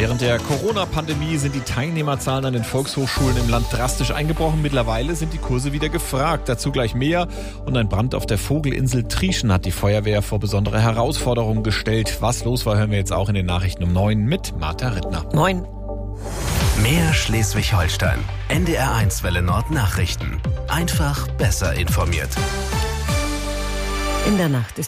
Während der Corona-Pandemie sind die Teilnehmerzahlen an den Volkshochschulen im Land drastisch eingebrochen. Mittlerweile sind die Kurse wieder gefragt. Dazu gleich mehr. Und ein Brand auf der Vogelinsel Trieschen hat die Feuerwehr vor besondere Herausforderungen gestellt. Was los war, hören wir jetzt auch in den Nachrichten um 9 mit Martha Rittner. 9. Mehr Schleswig-Holstein. NDR1 Welle Nord Nachrichten. Einfach besser informiert. In der Nacht ist